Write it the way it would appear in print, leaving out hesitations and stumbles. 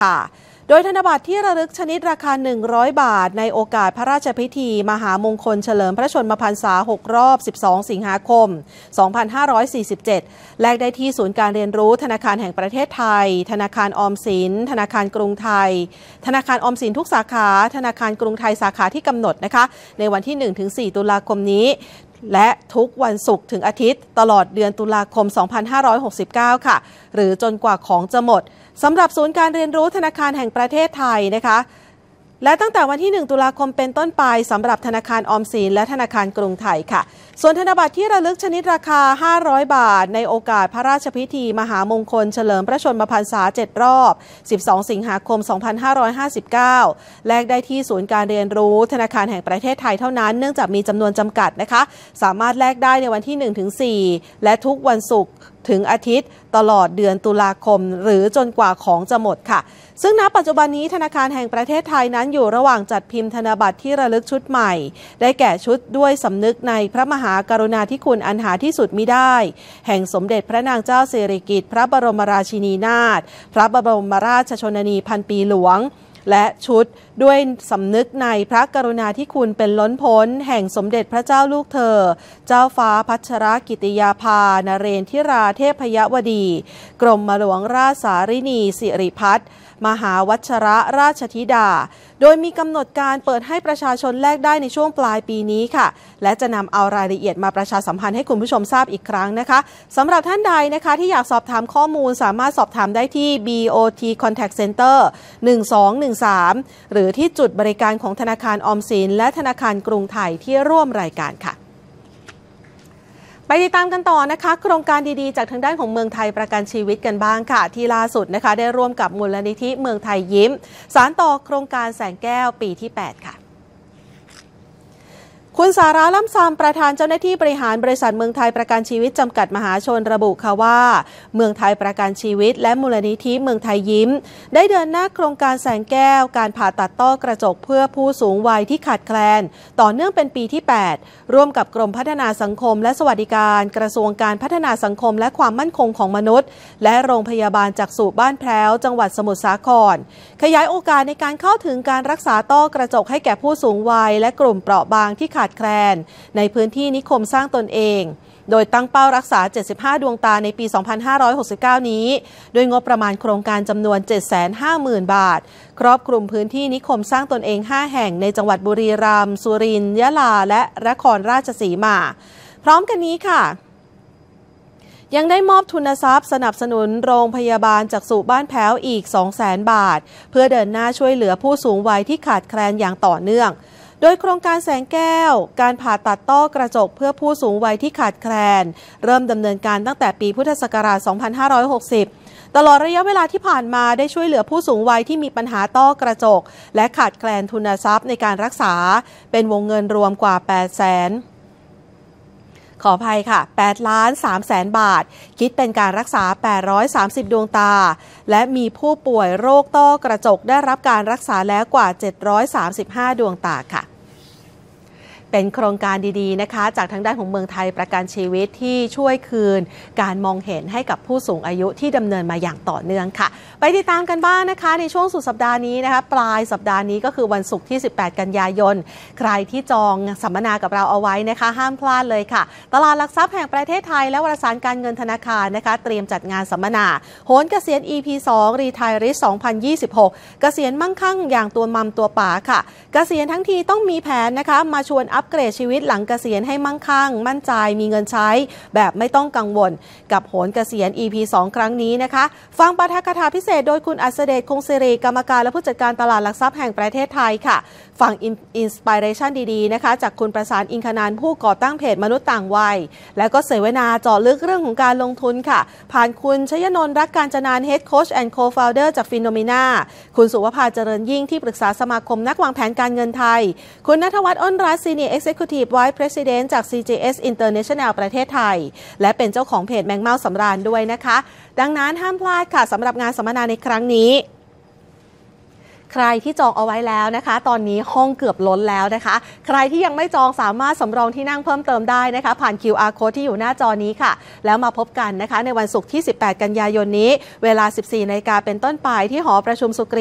โดยธนบัตรที่ระลึกชนิดราคา100 บาทในโอกาสพระราชพิธีมหามงคลเฉลิมพระชนมพรรษา6 รอบ 12 สิงหาคม 2547 แลกได้ที่ศูนย์การเรียนรู้ธนาคารแห่งประเทศไทยธนาคารออมสินธนาคารกรุงไทยธนาคารออมสินทุกสาขาธนาคารกรุงไทยสาขาที่กำหนดนะคะในวันที่ 1-4 ตุลาคมนี้และทุกวันศุกร์ถึงอาทิตย์ตลอดเดือนตุลาคม 2569 ค่ะหรือจนกว่าของจะหมดสำหรับศูนย์การเรียนรู้ธนาคารแห่งประเทศไทยนะคะและตั้งแต่วันที่ 1 ตุลาคมเป็นต้นไปสำหรับธนาคารออมสินและธนาคารกรุงไทยค่ะส่วนธนบัตรที่ระลึกชนิดราคา500 บาทในโอกาสพระราชพิธีมหามงคลเฉลิมพระชนมพรรษา7 รอบ 12 สิงหาคม 2559 แลกได้ที่ศูนย์การเรียนรู้ธนาคารแห่งประเทศไทยเท่านั้นเนื่องจากมีจำนวนจำกัดนะคะสามารถแลกได้ในวันที่ 1-4 และทุกวันศุกร์ถึงอาทิตย์ตลอดเดือนตุลาคมหรือจนกว่าของจะหมดค่ะซึ่งณปัจจุบันนี้ธนาคารแห่งประเทศไทยนั้นอยู่ระหว่างจัดพิมพ์ธนบัตรที่ระลึกชุดใหม่ได้แก่ชุดด้วยสำนึกในพระมหากรุณาธิคุณอันหาที่สุดมิได้แห่งสมเด็จพระนางเจ้าสิริกิติ์พระบรมราชินีนาถพระบรมราชชนนีพันปีหลวงและชุดด้วยสำนึกในพระกรุณาธิคุณเป็นล้นพ้นแห่งสมเด็จพระเจ้าลูกเธอเจ้าฟ้าพัชรกิติยาภานเรนทิราเทพยวดีกรมหลวงราชสารินีสิริพัฒน์มหาวัชรราชธิดาโดยมีกำหนดการเปิดให้ประชาชนแลกได้ในช่วงปลายปีนี้ค่ะและจะนำเอารายละเอียดมาประชาสัมพันธ์ให้คุณผู้ชมทราบอีกครั้งนะคะสำหรับท่านใดนะคะที่อยากสอบถามข้อมูลสามารถสอบถามได้ที่ BOT Contact Center 1213 หรือที่จุดบริการของธนาคารออมสินและธนาคารกรุงไทยที่ร่วมรายการค่ะไปติดตามกันต่อนะคะโครงการดีๆจากทางด้านของเมืองไทยประกันชีวิตกันบ้างค่ะที่ล่าสุดนะคะได้ร่วมกับมูลนิธิเมืองไทยยิ้มสานต่อโครงการแสงแก้วปีที่ 8 ค่ะคุณสาราล่ำซามประธานเจ้าหน้าที่บริหารบริษัทเมืองไทยประกันชีวิตจำกัดมหาชนระบุค่ะว่าเมืองไทยประกันชีวิตและมูลนิธิเมืองไทยยิ้มได้เดินหน้าโครงการแสงแก้วการผ่าตัดต้อกระจกเพื่อผู้สูงวัยที่ขาดแคลนต่อเนื่องเป็นปีที่ 8 ร่วมกับกรมพัฒนาสังคมและสวัสดิการกระทรวงการพัฒนาสังคมและความมั่นคงของมนุษย์และโรงพยาบาลจักษุบ้านแพร้วจังหวัดสมุทรสาครขยายโอกาสในการเข้าถึงการรักษาต้อกระจกให้แก่ผู้สูงวัยและกลุ่มเปราะบางที่ขาดแคลนในพื้นที่นิคมสร้างตนเองโดยตั้งเป้ารักษา75ดวงตาในปี 2569 นี้โดยงบประมาณโครงการจำนวน 750,000 บาทครอบคลุมพื้นที่นิคมสร้างตนเอง5แห่งในจังหวัดบุรีรัมย์สุรินทร์ยะลาและนครราชสีมาพร้อมกันนี้ค่ะยังได้มอบทุนทรัพย์สนับสนุนโรงพยาบาลจักษุบ้านแพ้วอีก 200,000 บาทเพื่อเดินหน้าช่วยเหลือผู้สูงวัยที่ขาดแคลนอย่างต่อเนื่องโดยโครงการแสงแก้วการผ่าตัดต้อกระจกเพื่อผู้สูงวัยที่ขาดแคลนเริ่มดำเนินการตั้งแต่ปีพุทธศักราช 2560 ตลอดระยะเวลาที่ผ่านมาได้ช่วยเหลือผู้สูงวัยที่มีปัญหาต้อกระจกและขาดแคลนทุนทรัพย์ในการรักษาเป็นวงเงินรวมกว่า ขออภัยค่ะ 8,300,000 บาทคิดเป็นการรักษา830ดวงตาและมีผู้ป่วยโรคต้อกระจกได้รับการรักษาแล้วกว่า735ดวงตาค่ะเป็นโครงการดีๆนะคะจากทางด้านของเมืองไทยประกันชีวิตที่ช่วยคืนการมองเห็นให้กับผู้สูงอายุที่ดำเนินมาอย่างต่อเนื่องค่ะไปติดตามกันบ้างนะคะในช่วงสุดสัปดาห์นี้นะคะปลายสัปดาห์นี้ก็คือวันศุกร์ที่18กันยายนใครที่จองสัมมนากับเราเอาไว้นะคะห้ามพลาดเลยค่ะตลาดหลักทรัพย์แห่งประเทศไทยและวารสารการเงินธนาคารนะคะเตรียมจัดงานสัมมนาโหนเกษียณ EP 2 Retirement 2026 เกษียณมั่งคั่งอย่างตัวมัมตัวป๋าค่ะเกษียณทั้งทีต้องมีแผนนะคะมาชวนอัปเกรดชีวิตหลังเกษียณให้มั่งคั่งมั่นใจมีเงินใช้แบบไม่ต้องกังวลกับโหนเกษียณ EP 2 ครั้งนี้นะคะฟังปาฐกถาพิเศษโดยคุณอัศเดชคงศิริกรรมการและผู้จัดการตลาดหลักทรัพย์แห่งประเทศไทยค่ะฟังอินสปิเรชันดีๆนะคะจากคุณประสานอินทนานท์ผู้ก่อตั้งเพจมนุษย์ต่างวัยแล้วก็เสวนาเจาะลึกเรื่องของการลงทุนค่ะผ่านคุณชยนนท์รักการจนาน Head Coach and Co-founder จากฟิโนเมนาคุณสุวภาเจริญยิ่งที่ปรึกษาสมาคมนักวางแผนการเงินไทยคุณณัฐวัฒน์อ้นรัตน์ Senior Executive Vice President จาก CJS International ประเทศไทยและเป็นเจ้าของเพจแมงเม่าสำราญด้วยนะคะดังนั้นห้ามพลาดค่ะสำหรับงานสัมมนาในครั้งนี้ใครที่จองเอาไว้แล้วนะคะ ตอนนี้ห้องเกือบล้นแล้วนะคะ ใครที่ยังไม่จองสามารถสำรองที่นั่งเพิ่มเติมได้นะคะผ่าน QR Code ที่อยู่หน้าจอนี้ค่ะแล้วมาพบกันนะคะในวันศุกร์ที่ 18 กันยายนนี้เวลา 14 นาฬิกาเป็นต้นไปที่หอประชุมสุกรี